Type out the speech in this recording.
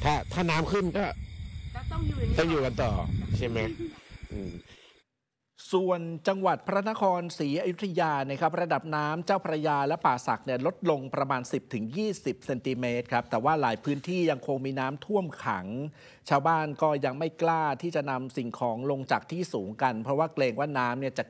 ถ้าน้ำขึ้นก็ต้องอยู่กันต่อใช่ไหมส่วนจังหวัดพระนครศรีอยุธยานะครับระดับน้ำเจ้าพระยาและป่าสักเนี่ยลดลงประมาณ 10-20 เซนติเมตรครับแต่ว่าหลายพื้นที่ยังคงมีน้ำท่วมขังชาวบ้านก็ยังไม่กล้าที่จะนำสิ่งของลงจากที่สูงกันเพราะว่าเกรงว่าน้ำเนี่ยจะ